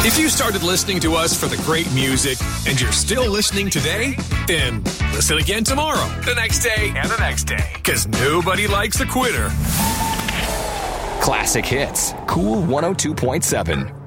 If you started listening to us for the great music and you're still listening today, then listen again tomorrow, the next day, and the next day. Because nobody likes a quitter. Classic Hits. Cool 102.7.